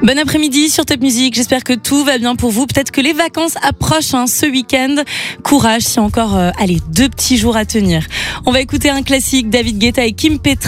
Bon après-midi sur Top Music, j'espère que tout va bien pour vous. Peut-être que les vacances approchent ce week-end. Courage, s'il y a encore 2 petits jours à tenir. On va écouter un classique, David Guetta et Kim Petras.